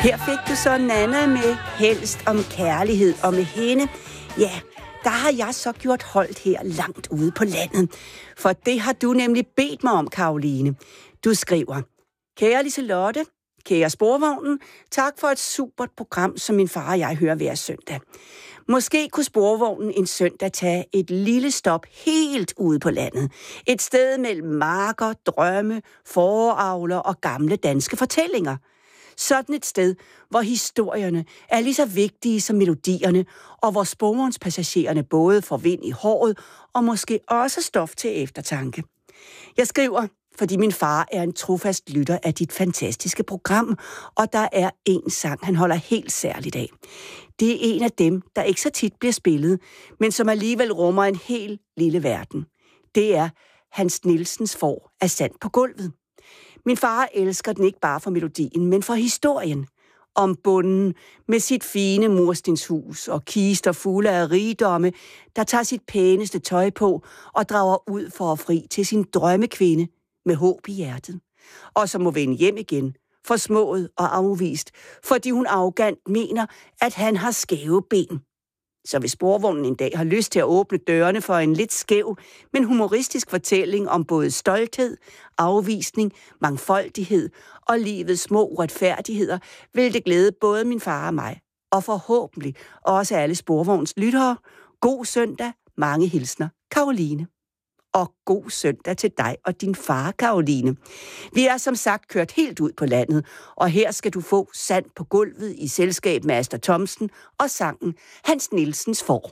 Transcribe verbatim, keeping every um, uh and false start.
Her fik du så Nanna med Helst om kærlighed, og med hende, ja, der har jeg så gjort holdt her langt ude på landet. For det har du nemlig bedt mig om, Karoline. Du skriver: Kære Liselotte, kære Sporvognen, tak for et supert program, som min far og jeg hører hver søndag. Måske kunne Sporvognen en søndag tage et lille stop helt ude på landet. Et sted mellem marker, drømme, foravler og gamle danske fortællinger. Sådan et sted, hvor historierne er lige så vigtige som melodierne, og hvor sporvognspassagererne både får vind i håret og måske også stof til eftertanke. Jeg skriver, fordi min far er en trofast lytter af dit fantastiske program, og der er en sang, han holder helt særligt af. Det er en af dem, der ikke så tit bliver spillet, men som alligevel rummer en helt lille verden. Det er Hans Nielsens Får af sand på gulvet. Min far elsker den ikke bare for melodien, men for historien. Om bonden med sit fine murstenshus og kister fulde af rigdomme, der tager sit pæneste tøj på og drager ud for at fri til sin drømmekvinde med håb i hjertet. Og som må vende hjem igen, forsmået og afvist, fordi hun arrogant mener, at han har skæve ben. Så hvis Sporvognen en dag har lyst til at åbne dørene for en lidt skæv, men humoristisk fortælling om både stolthed, afvisning, mangfoldighed og livets små uretfærdigheder, vil det glæde både min far og mig, og forhåbentlig også alle Sporvogns lyttere. God søndag, mange hilsner, Karoline. Og god søndag til dig og din far, Karoline. Vi er som sagt kørt helt ud på landet, og her skal du få Sand på gulvet i selskab med Asta Thomsen og sangen Hans Nielsens Får.